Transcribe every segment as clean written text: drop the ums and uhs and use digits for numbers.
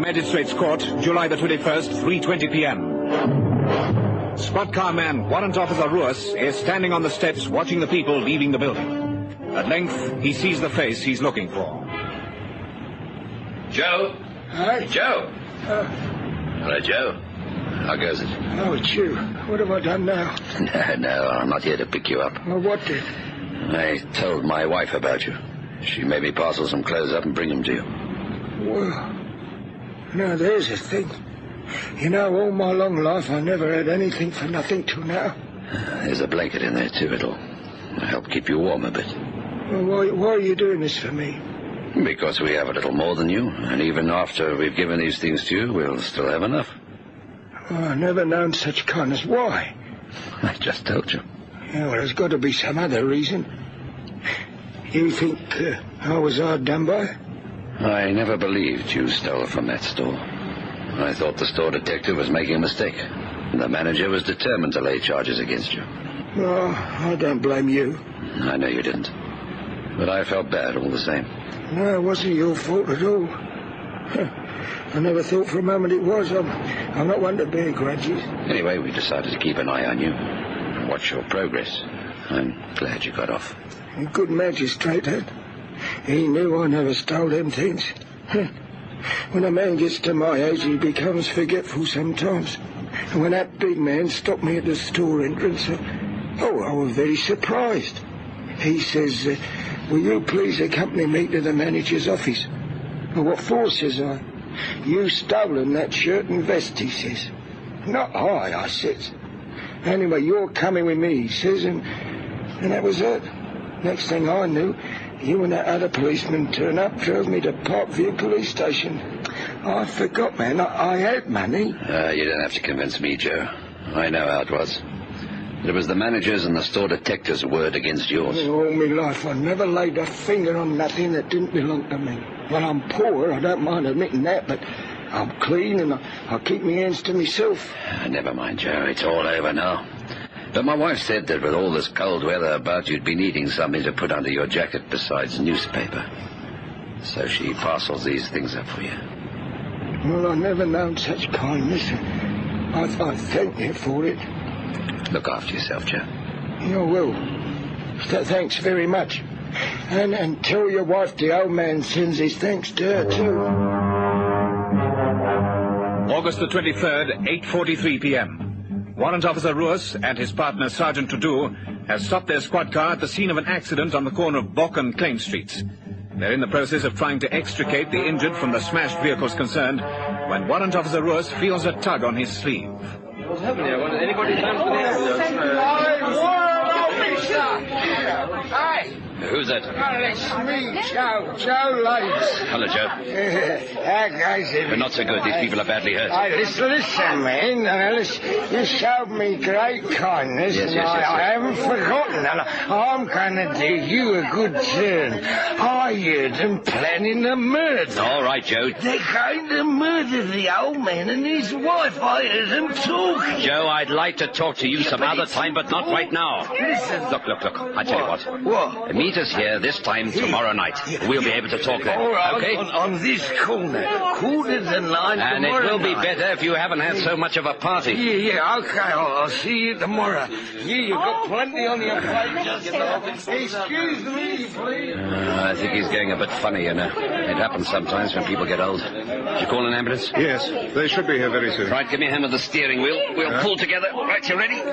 Magistrates Court, July the 21st, 3:20 p.m. Squad car man Warrant Officer Ruas is standing on the steps watching the people leaving the building. At length, he sees the face he's looking for. Joe? Hi? Joe? Hello, Joe. How goes it? Oh, it's you. What have I done now? No, I'm not here to pick you up. Well, what did? I told my wife about you. She made me parcel some clothes up and bring them to you. Well, now there's a thing. You know, all my long life I never had anything for nothing till now. There's a blanket in there, too. It'll help keep you warm a bit. Well, why are you doing this for me? Because we have a little more than you, and even after we've given these things to you, we'll still have enough. Oh, I've never known such kindness. Why? I just told you. Yeah, well, there's got to be some other reason. You think I was hard done by? I never believed you stole from that store. I thought the store detective was making a mistake. The manager was determined to lay charges against you. Oh, I don't blame you. I know you didn't. But I felt bad all the same. No, it wasn't your fault at all. I never thought for a moment it was. I'm not one to bear grudges. Anyway, we decided to keep an eye on you and watch your progress. I'm glad you got off. A good magistrate, that. He knew I never stole them things. When a man gets to my age, he becomes forgetful sometimes. And when that big man stopped me at the store entrance, I was very surprised. He says, will you please accompany me to the manager's office? Well, what for, says I. You stolen that shirt and vest, he says. Not I says. Anyway, you're coming with me, he says, and that was it. Next thing I knew, you and that other policeman turned up, drove me to Parkview police station. I forgot, man, I had money. You don't have to convince me, Joe. I know how it was. It was the manager's and the store detective's word against yours. All my life, I never laid a finger on nothing that didn't belong to me. Well, I'm poor, I don't mind admitting that, but I'm clean and I keep my hands to myself. Never mind, Joe, it's all over now. But my wife said that with all this cold weather about, you'd be needing something to put under your jacket besides newspaper. So she parcels these things up for you. Well, I've never known such kindness. I thank you for it. Look after yourself, Joe. I will. Thanks very much. And tell your wife the old man sends his thanks to her, too. August the 23rd, 8:43 p.m. Warrant Officer Ruas and his partner Sergeant Tudu have stopped their squad car at the scene of an accident on the corner of Bock and Claim Streets. They're in the process of trying to extricate the injured from the smashed vehicles concerned when Warrant Officer Ruas feels a tug on his sleeve. What's happening here? Anybody found the Hi. Who's that? Oh, it's me, Joe Lights. Hello, Joe. That guy's in. But not so good. These people are badly hurt. Listen, man. You showed me great kindness. Yes. I haven't forgotten. And I'm going to do you a good turn. I heard them planning the murder. All right, Joe. They're going to murder the old man and his wife. I heard them talking. Joe, I'd like to talk to you some other time, but not right now. Listen. Look. I tell you what. What? Meet us here this time tomorrow night. We'll be able to talk then. All right, okay? on this corner. 8:45 And it will be better if you haven't had so much of a party. Yeah, okay. I'll see you tomorrow. You've got plenty on your plate. Excuse me, please. I think he's getting a bit funny, you know. It happens sometimes when people get old. Did you call an ambulance? Yes, they should be here very soon. Right, give me a hand with the steering wheel. We'll pull together. Right, you ready?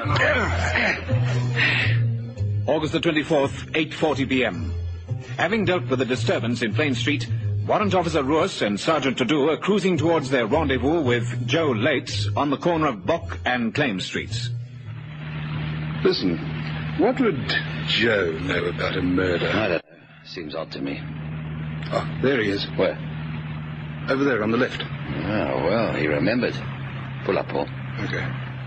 Yes. August the 24th, 8:40 p.m. Having dealt with the disturbance in Plain Street, Warrant Officer Ruas and Sergeant Tudu are cruising towards their rendezvous with Joe Lates on the corner of Bock and Claim Streets. Listen, what would Joe know about a murder? I don't know. Seems odd to me. Oh, there he is. Where? Over there on the left. Oh, well, he remembered. Pull up, Paul. Okay.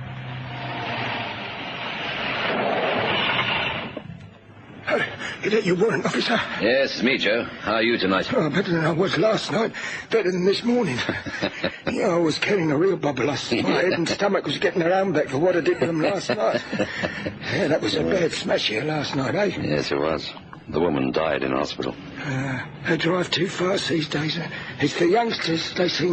Is that your warrant, officer? Yes, it's me, Joe. How are you tonight? Oh, better than I was last night. Better than this morning. I was carrying a real bubble. My head and stomach was getting their own back for what I did to them last night. Yeah, that was a bad smash here last night, eh? Yes, it was. The woman died in hospital. They drive too fast these days. It's the youngsters. They seem